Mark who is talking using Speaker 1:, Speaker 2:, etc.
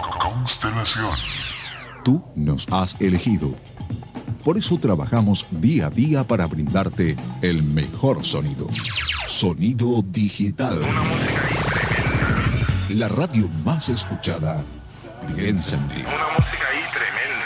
Speaker 1: Constelación.
Speaker 2: Tú nos has elegido. Por eso trabajamos día a día para brindarte el mejor sonido. Sonido digital.
Speaker 1: Una música ahí tremenda.
Speaker 2: La radio más escuchada. Piensa en ti.
Speaker 1: Una música ahí tremenda.